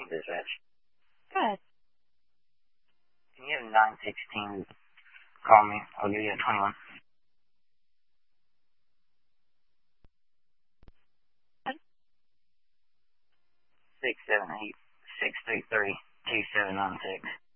dispatch. Good. Can you have 916 call me? I'll give you a 21. 678-633-2796.